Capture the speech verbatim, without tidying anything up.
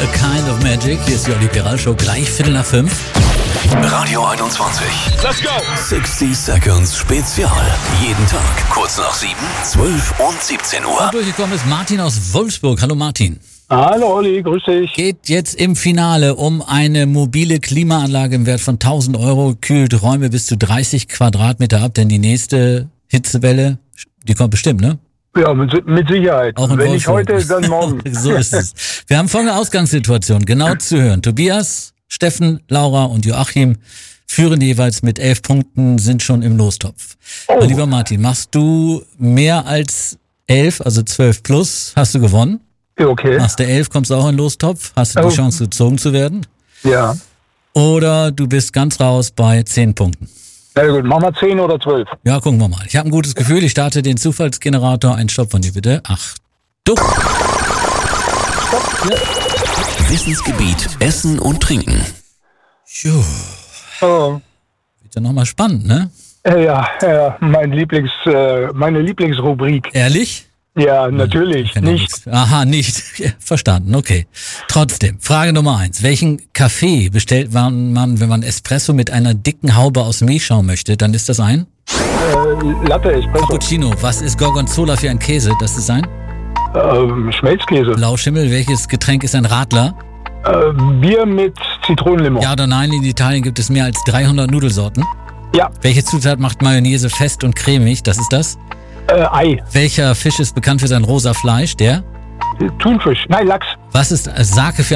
Kind of Magic. Hier ist die Olli Peral Show, gleich Viertel nach fünf. Radio einundzwanzig. Let's go! sechzig Seconds Spezial. Jeden Tag kurz nach sieben, zwölf und siebzehn Uhr. Und durchgekommen ist Martin aus Wolfsburg. Hallo Martin. Hallo Olli, grüß dich. Geht jetzt im Finale um eine mobile Klimaanlage im Wert von tausend Euro. Kühlt Räume bis zu dreißig Quadratmeter ab, denn die nächste Hitzewelle, die kommt bestimmt, ne? Ja, mit, mit Sicherheit. Auch in Wenn nicht Wolfsburg. heute, dann morgen. So ist es. Wir haben folgende Ausgangssituation, genau zu hören. Tobias, Steffen, Laura und Joachim führen jeweils mit elf Punkten, sind schon im Lostopf. Oh. Mein lieber Martin, machst du mehr als elf, also zwölf plus, hast du gewonnen. Okay. Machst du elf, kommst du auch in den Lostopf, hast du die Oh. Chance gezogen zu werden. Ja. Oder du bist ganz raus bei zehn Punkten. Na gut, machen wir zehn oder zwölf. Ja, gucken wir mal. Ich habe ein gutes Gefühl, ich starte den Zufallsgenerator. Ein Stopp von dir bitte. Achtung. Wissensgebiet Essen und Trinken. Jo, Oh. wird ja nochmal spannend, ne? Äh, Ja, ja, mein Lieblings, äh, meine Lieblingsrubrik. Ehrlich? Ja, natürlich. Kenn ja Nicht. nichts. Aha, nicht. Ja, verstanden, okay. Trotzdem, Frage Nummer eins. Welchen Kaffee bestellt man, man, wenn man Espresso mit einer dicken Haube aus Milchschaum möchte? Dann ist das ein Äh, Latte, Espresso, Cappuccino. Was ist Gorgonzola für ein Käse? Das ist ein ähm, Schmelzkäse, Blauschimmel. Welches Getränk ist ein Radler? äh, Bier mit Zitronenlimon. Ja oder nein, in Italien gibt es mehr als dreihundert Nudelsorten. Ja, Welche Zutat macht Mayonnaise fest und cremig? Das ist das. äh, Ei, Welcher Fisch ist bekannt für sein rosa Fleisch? Der? Thunfisch, nein, Lachs. Was ist Sake für